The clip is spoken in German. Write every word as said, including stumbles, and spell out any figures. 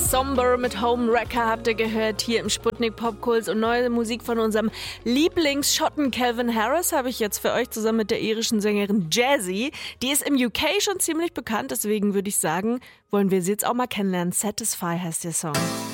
Somber mit Homewrecker habt ihr gehört hier im Sputnik Popkult und neue Musik von unserem Lieblingsschotten Calvin Harris habe ich jetzt für euch zusammen mit der irischen Sängerin Jazzy. Die ist im U K schon ziemlich bekannt, deswegen würde ich sagen, wollen wir sie jetzt auch mal kennenlernen. Satisfy heißt der Song.